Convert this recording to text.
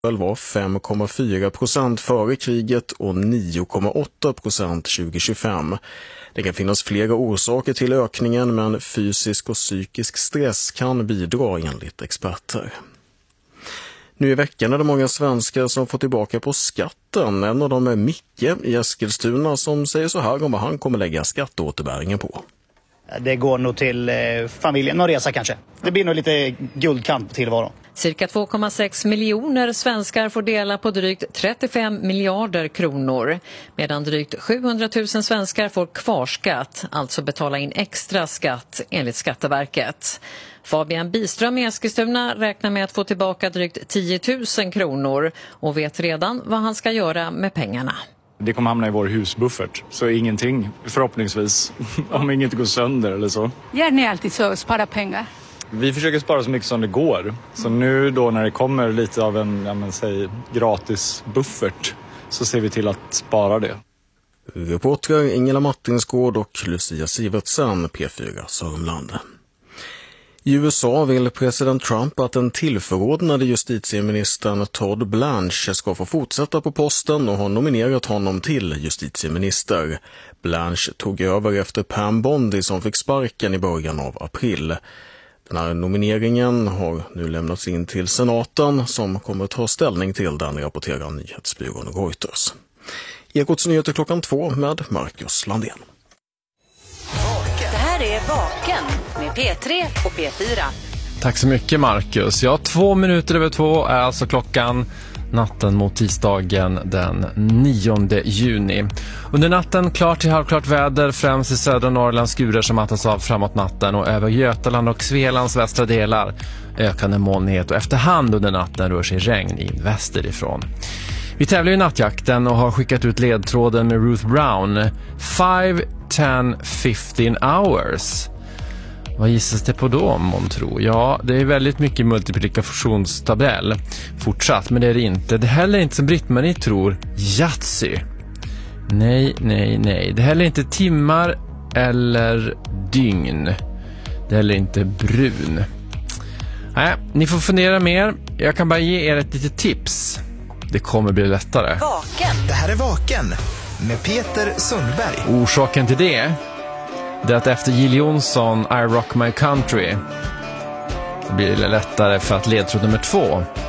var 5,4% före kriget och 9,8% 2025. Det kan finnas flera orsaker till ökningen, men fysisk och psykisk stress kan bidra enligt experter. Nu i veckan är det många svenskar som får tillbaka på skatten. En av dem är Micke i Eskilstuna som säger så här om vad han kommer lägga skatteåterbäringen på. Det går nog till familjen, någon resa kanske. Det blir nog lite guldkant på tillvaron. Cirka 2,6 miljoner svenskar får dela på drygt 35 miljarder kronor. Medan drygt 700 000 svenskar får kvarskatt, alltså betala in extra skatt enligt Skatteverket. Fabian Biström i Eskilstuna räknar med att få tillbaka drygt 10 000 kronor och vet redan vad han ska göra med pengarna. Det kommer hamna i vår husbuffert, så ingenting förhoppningsvis, om inget går sönder eller så. Gör ni alltid så, spara pengar? Vi försöker spara så mycket som det går. Så nu då när det kommer lite av en gratis buffert så ser vi till att spara det. Reportrar Ingela Martinsgård och Lucia Sivertsen, P4 Sörmland. I USA vill president Trump att den tillförordnade justitieministern Todd Blanche ska få fortsätta på posten och har nominerat honom till justitieminister. Blanche tog över efter Pam Bondi som fick sparken i början av april. Den här nomineringen har nu lämnats in till senaten som kommer ta ställning till den, rapporterar nyhetsbyrån Reuters. Ekots nyheter 2:00 med Marcus Landén. Det här är Vaken med P3 och P4. Tack så mycket Marcus. Ja, 2:02 är alltså klockan natten mot tisdagen den 9 juni. Under natten klart till halvklart väder, främst i södra Norrland skurar som mattas av framåt natten och över Götaland och Svealands västra delar ökande molnighet och efterhand under natten rör sig regn in västerifrån. Vi tävlar i nattjakten och har skickat ut ledtråden med Ruth Brown. 5, 10, 15 hours. Vad gissas det på då, man tror? Ja, det är väldigt mycket multiplikationstabell fortsatt, men det är det inte. Det är heller inte som Britt-Marie tror, Yatzy. Nej. Det är heller inte timmar eller dygn. Det är heller inte brun. Nej, ni får fundera mer. Jag kan bara ge er ett litet tips. Det kommer bli lättare. Vaken. Det här är Vaken med Peter Sundberg. Orsaken till det är att efter Jill Johnson, I Rock My Country, så blir det lättare för att ledtråd nummer 2